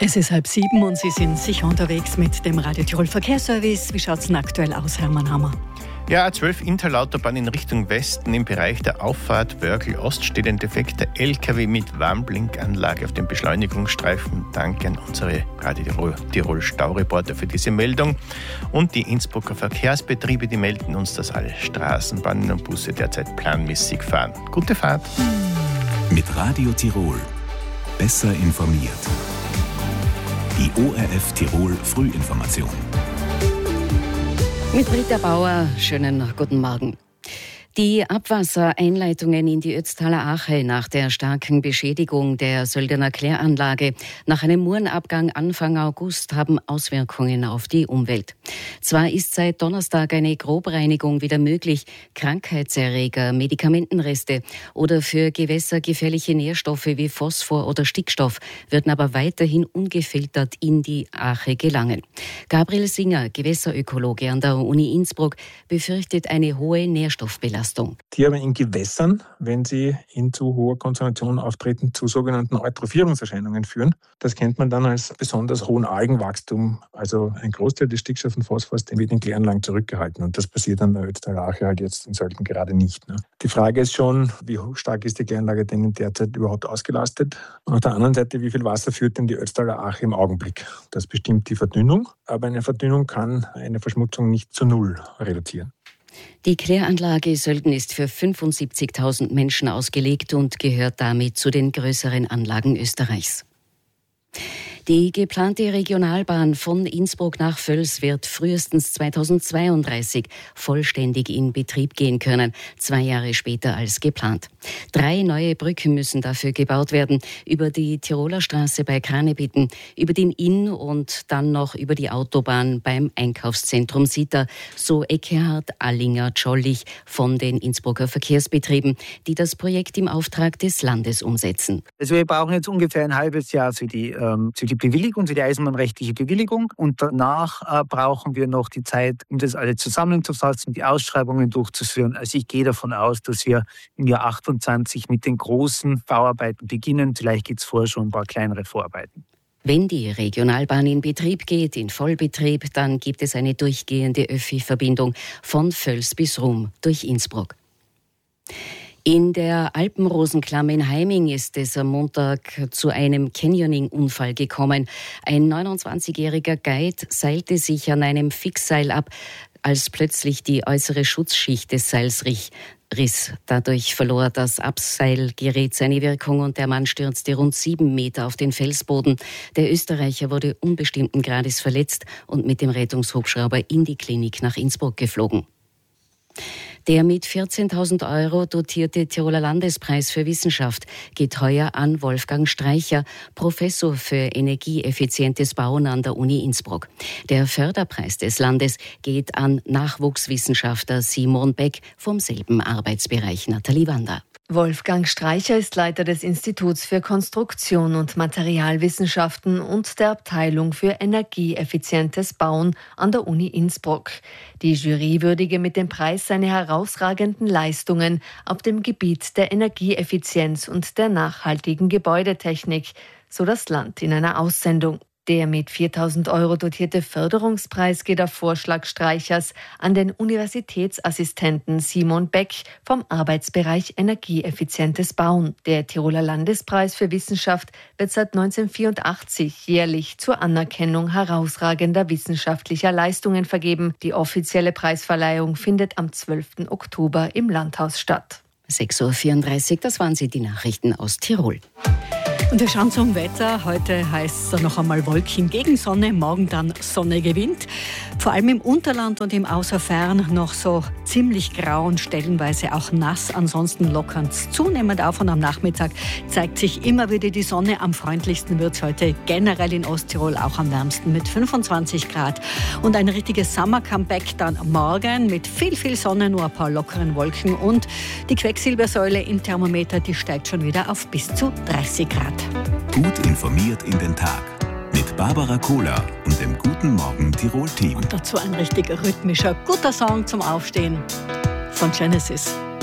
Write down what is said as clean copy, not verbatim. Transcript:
Es ist 6:30 und Sie sind sicher unterwegs mit dem Radio Tirol Verkehrsservice. Wie schaut es denn aktuell aus, Hermann Hammer? Ja, A12 Interlautobahn in Richtung Westen im Bereich der Auffahrt Wörgl Ost steht ein defekter LKW mit Warnblinkanlage auf dem Beschleunigungsstreifen. Danke an unsere Radio Tirol Staureporter für diese Meldung. Und die Innsbrucker Verkehrsbetriebe, die melden uns, dass alle Straßenbahnen und Busse derzeit planmäßig fahren. Gute Fahrt. Mit Radio Tirol. Besser informiert. Die ORF Tirol Frühinformation. Mit Britta Bauer, schönen guten Morgen. Die Abwassereinleitungen in die Ötztaler Ache nach der starken Beschädigung der Söldener Kläranlage nach einem Murenabgang Anfang August haben Auswirkungen auf die Umwelt. Zwar ist seit Donnerstag eine Grobreinigung wieder möglich, Krankheitserreger, Medikamentenreste oder für Gewässer gefährliche Nährstoffe wie Phosphor oder Stickstoff würden aber weiterhin ungefiltert in die Ache gelangen. Gabriel Singer, Gewässerökologe an der Uni Innsbruck, befürchtet eine hohe Nährstoffbelastung. Die aber in Gewässern, wenn sie in zu hoher Konzentration auftreten, zu sogenannten Eutrophierungserscheinungen führen. Das kennt man dann als besonders hohen Algenwachstum. Also ein Großteil des Stickstoff und Phosphors, den wird in Kläranlagen zurückgehalten. Und das passiert an der Ötztaler Ache halt jetzt in Sölden gerade nicht. Die Frage ist schon, wie stark ist die Kläranlage denn derzeit überhaupt ausgelastet? Und auf der anderen Seite, wie viel Wasser führt denn die Ötztaler Ache im Augenblick? Das bestimmt die Verdünnung. Aber eine Verdünnung kann eine Verschmutzung nicht zu null reduzieren. Die Kläranlage Sölden ist für 75.000 Menschen ausgelegt und gehört damit zu den größeren Anlagen Österreichs. Die geplante Regionalbahn von Innsbruck nach Völs wird frühestens 2032 vollständig in Betrieb gehen können, 2 Jahre später als geplant. 3 neue Brücken müssen dafür gebaut werden, über die Tiroler Straße bei Kranebitten, über den Inn und dann noch über die Autobahn beim Einkaufszentrum Sita, so Eckehard Allinger-Czollich von den Innsbrucker Verkehrsbetrieben, die das Projekt im Auftrag des Landes umsetzen. Also wir brauchen jetzt ungefähr ein halbes Jahr für die Bewilligung, für die eisenbahnrechtliche Bewilligung. Und danach brauchen wir noch die Zeit, um das alle zusammenzufassen, die Ausschreibungen durchzuführen. Also ich gehe davon aus, dass wir im Jahr 28 mit den großen Bauarbeiten beginnen. Vielleicht gibt es vorher schon ein paar kleinere Vorarbeiten. Wenn die Regionalbahn in Betrieb geht, in Vollbetrieb, dann gibt es eine durchgehende Öffi-Verbindung von Völs bis Rum durch Innsbruck. In der Alpenrosenklamm in Heiming ist es am Montag zu einem Canyoning-Unfall gekommen. Ein 29-jähriger Guide seilte sich an einem Fixseil ab, als plötzlich die äußere Schutzschicht des Seils riss. Dadurch verlor das Abseilgerät seine Wirkung und der Mann stürzte rund 7 Meter auf den Felsboden. Der Österreicher wurde unbestimmten Grades verletzt und mit dem Rettungshubschrauber in die Klinik nach Innsbruck geflogen. Der mit 14.000 Euro dotierte Tiroler Landespreis für Wissenschaft geht heuer an Wolfgang Streicher, Professor für energieeffizientes Bauen an der Uni Innsbruck. Der Förderpreis des Landes geht an Nachwuchswissenschaftler Simon Beck vom selben Arbeitsbereich Nathalie Wander. Wolfgang Streicher ist Leiter des Instituts für Konstruktion und Materialwissenschaften und der Abteilung für energieeffizientes Bauen an der Uni Innsbruck. Die Jury würdige mit dem Preis seine herausragenden Leistungen auf dem Gebiet der Energieeffizienz und der nachhaltigen Gebäudetechnik, so das Land in einer Aussendung. Der mit 4.000 Euro dotierte Förderungspreis geht auf Vorschlag Streichers an den Universitätsassistenten Simon Beck vom Arbeitsbereich Energieeffizientes Bauen. Der Tiroler Landespreis für Wissenschaft wird seit 1984 jährlich zur Anerkennung herausragender wissenschaftlicher Leistungen vergeben. Die offizielle Preisverleihung findet am 12. Oktober im Landhaus statt. 6.34 Uhr, das waren die Nachrichten aus Tirol. Und wir schauen zum Wetter. Heute heißt es noch einmal Wolken gegen Sonne, morgen dann Sonne gewinnt. Vor allem im Unterland und im Außerfern noch so ziemlich grau und stellenweise auch nass. Ansonsten lockern es zunehmend auf und am Nachmittag zeigt sich immer wieder die Sonne. Am freundlichsten wird es heute generell in Osttirol, auch am wärmsten mit 25 Grad. Und ein richtiges Summer-Comeback dann morgen mit viel Sonne, nur ein paar lockeren Wolken. Und die Quecksilbersäule im Thermometer, die steigt schon wieder auf bis zu 30 Grad. Gut informiert in den Tag. Mit Barbara Kohler und dem Guten Morgen Tirol-Team. Und dazu ein richtig rhythmischer, guter Song zum Aufstehen von Genesis.